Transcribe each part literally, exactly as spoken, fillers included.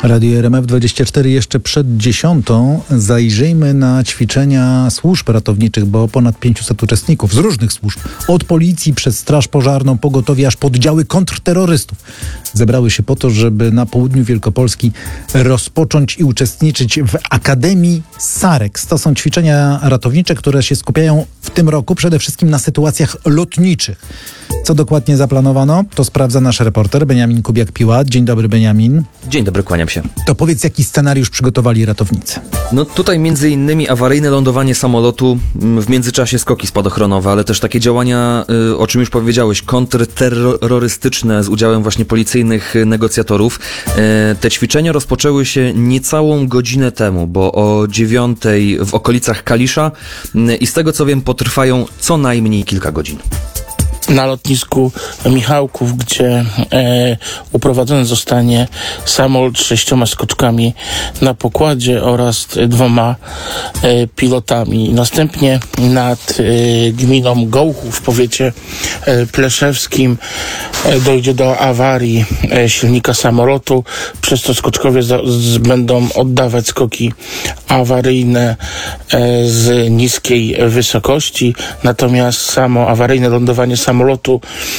Radio R M F dwadzieścia cztery jeszcze przed dziesiątą. Zajrzyjmy na ćwiczenia służb ratowniczych, bo ponad pięciuset uczestników z różnych służb, od policji przez Straż Pożarną, pogotowie aż poddziały kontrterrorystów, zebrały się po to, żeby na południu Wielkopolski rozpocząć i uczestniczyć w Akademii Sarex. To są ćwiczenia ratownicze, które się skupiają w tym roku przede wszystkim na sytuacjach lotniczych. Co dokładnie zaplanowano, to sprawdza nasz reporter Beniamin Kubiak-Piłat. Dzień dobry, Beniamin. Dzień dobry, kłaniam się. To powiedz, jaki scenariusz przygotowali ratownicy? No tutaj między innymi awaryjne lądowanie samolotu, w międzyczasie skoki spadochronowe, ale też takie działania, o czym już powiedziałeś, kontrterrorystyczne z udziałem właśnie policyjnych negocjatorów. Te ćwiczenia rozpoczęły się niecałą godzinę temu, bo o dziewiątej w okolicach Kalisza i z tego co wiem potrwają co najmniej kilka godzin. Na lotnisku Michałków, gdzie e, uprowadzony zostanie samolot z sześcioma skoczkami na pokładzie oraz dwoma e, pilotami. Następnie nad e, gminą Gołchów w powiecie e, pleszewskim e, dojdzie do awarii e, silnika samolotu, przez co skoczkowie za, z, będą oddawać skoki awaryjne e, z niskiej wysokości, natomiast samo awaryjne lądowanie samolotu samolotu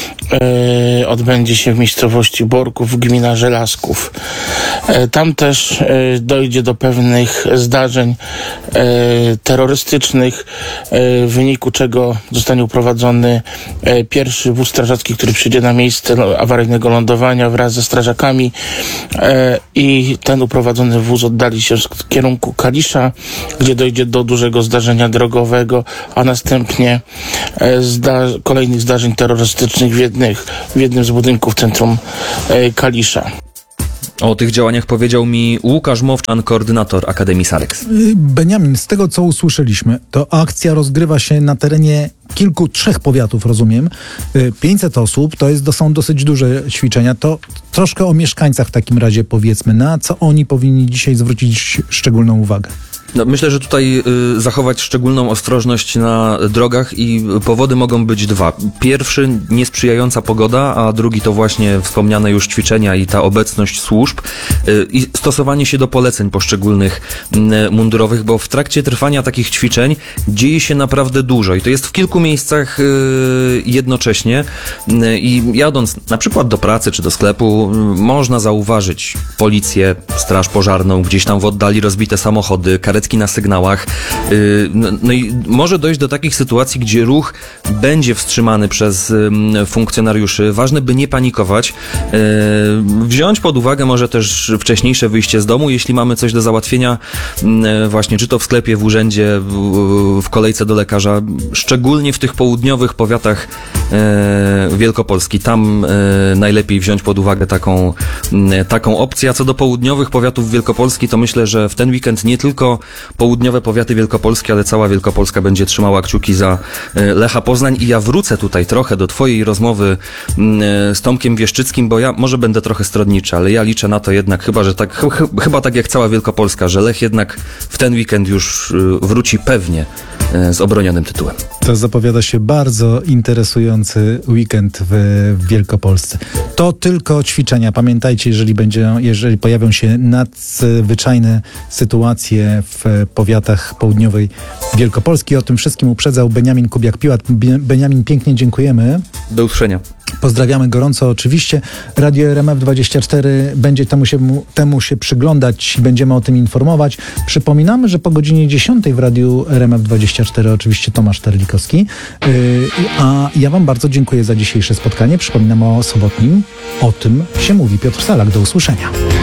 e, odbędzie się w miejscowości Borków, gmina Żelazków. E, tam też e, dojdzie do pewnych zdarzeń e, terrorystycznych, e, w wyniku czego zostanie uprowadzony e, pierwszy wóz strażacki, który przyjdzie na miejsce awaryjnego lądowania wraz ze strażakami e, i ten uprowadzony wóz oddali się w kierunku Kalisza, gdzie dojdzie do dużego zdarzenia drogowego, a następnie e, zda- kolejnych zdarzeń terrorystycznych w, jednych, w jednym z budynków centrum e, Kalisza. O tych działaniach powiedział mi Łukasz Mowczan, koordynator Akademii Sarex. Beniamin, z tego co usłyszeliśmy, to akcja rozgrywa się na terenie kilku, trzech powiatów, rozumiem. pięćset osób, to jest, to są dosyć duże ćwiczenia. To troszkę o mieszkańcach w takim razie powiedzmy. Na co oni powinni dzisiaj zwrócić szczególną uwagę? No, myślę, że tutaj y, zachować szczególną ostrożność na drogach i powody mogą być dwa. Pierwszy, niesprzyjająca pogoda, a drugi to właśnie wspomniane już ćwiczenia i ta obecność służb y, i stosowanie się do poleceń poszczególnych y, mundurowych, bo w trakcie trwania takich ćwiczeń dzieje się naprawdę dużo i to jest w kilku miejscach y, jednocześnie y, i jadąc na przykład do pracy czy do sklepu y, można zauważyć policję, straż pożarną, gdzieś tam w oddali rozbite samochody, karetki na sygnałach. No i może dojść do takich sytuacji, gdzie ruch będzie wstrzymany przez funkcjonariuszy. Ważne, by nie panikować. Wziąć pod uwagę może też wcześniejsze wyjście z domu, jeśli mamy coś do załatwienia właśnie, czy to w sklepie, w urzędzie, w kolejce do lekarza. Szczególnie w tych południowych powiatach Wielkopolski. Tam najlepiej wziąć pod uwagę taką, taką opcję. A co do południowych powiatów Wielkopolski, to myślę, że w ten weekend nie tylko południowe powiaty Wielkopolskie, ale cała Wielkopolska będzie trzymała kciuki za Lecha Poznań. I ja wrócę tutaj trochę do twojej rozmowy z Tomkiem Wieszczyckim, bo ja może będę trochę stronniczy, ale ja liczę na to jednak, chyba, że tak, ch- chyba tak jak cała Wielkopolska, że Lech jednak w ten weekend już wróci pewnie z obronionym tytułem. To zapowiada się bardzo interesujący weekend w Wielkopolsce. To tylko ćwiczenia. Pamiętajcie, jeżeli będzie, jeżeli pojawią się nadzwyczajne sytuacje w powiatach południowej Wielkopolski. O tym wszystkim uprzedzał Beniamin Kubiak-Piłat. Beniamin, pięknie dziękujemy. Do usłyszenia. Pozdrawiamy gorąco oczywiście. Radio R M F dwadzieścia cztery będzie temu się, temu się przyglądać i będziemy o tym informować. Przypominamy, że po godzinie dziesiątej w Radiu R M F dwadzieścia cztery oczywiście Tomasz Terlikowski. Yy, a ja wam bardzo dziękuję za dzisiejsze spotkanie. Przypominam o sobotnim. O tym się mówi. Piotr Salak. Do usłyszenia.